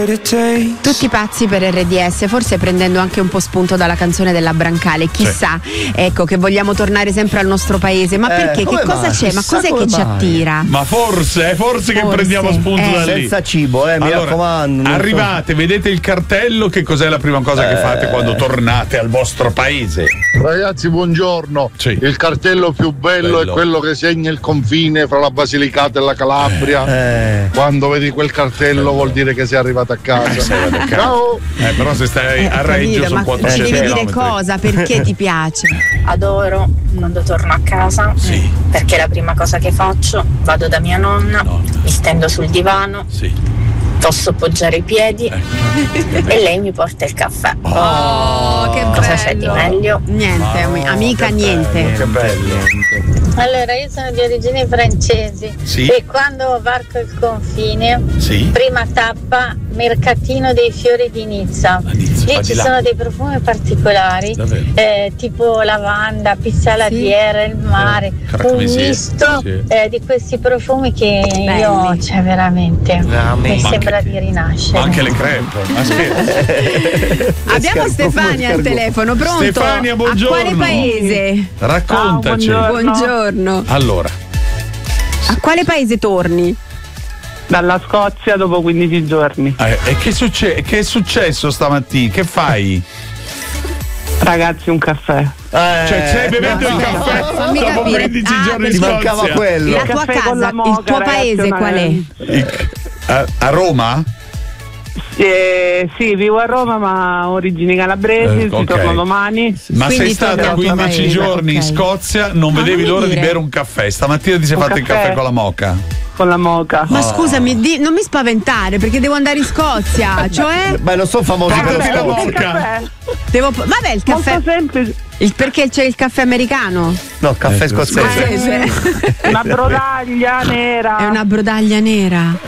Tutti pazzi per RDS, forse prendendo anche un po' spunto dalla canzone della Brancale, chissà, ecco, che vogliamo tornare sempre al nostro paese, ma perché? Che cosa c'è? Ma cos'è che ci attira? Ma forse che prendiamo spunto da lì. Senza cibo, mi allora, raccomando. Arrivate, vedete il cartello, che cos'è la prima cosa che fate quando tornate al vostro paese? Ragazzi, buongiorno. Sì. Il cartello più bello è quello che segna il confine fra la Basilicata e la Calabria. Quando vedi quel cartello vuol dire che sei arrivato a casa. Ciao. Però se stai a Reggio sono 400 ci devi chilometri. dire cosa, perché ti piace? Adoro quando torno a casa, perché la prima cosa che faccio, vado da mia nonna, mi stendo sul divano, posso appoggiare i piedi e lei mi porta il caffè. Oh, che bello! Cosa c'è di meglio? Niente, amica, niente. Che bello. Allora, io sono di origini francesi e quando varco il confine, prima tappa Mercatino dei Fiori di Nizza. Lì ci sono dei profumi particolari, tipo lavanda, pissaladiera, il mare, un misto di questi profumi che io, veramente mi sembra di rinascere. Anche le crepe. Abbiamo Stefania al telefono, pronto? Stefania, buongiorno. A quale paese? Raccontaci. Buongiorno. Allora, a quale paese torni? Dalla Scozia dopo 15 giorni. E che è successo stamattina? Che fai? Ragazzi, un caffè. Cioè, stai bevendo il caffè dopo 15 giorni in ti Scozia? mancava quello. La tua casa, il tuo paese qual è? A Roma? Sì, vivo a Roma, ma origini calabresi, ci torno domani. Ma sei stata 15 giorni in Scozia, non vedevi l'ora di bere un caffè. Stamattina ti sei fatto il caffè con la moka? Con la moka. Ma scusami, non mi spaventare perché devo andare in Scozia, cioè? Beh, non sono famosi per la moka. Vabbè, il caffè. Molto semplice. Perché c'è il caffè americano? No, caffè scozzese. Una brodaglia nera. È una brodaglia nera.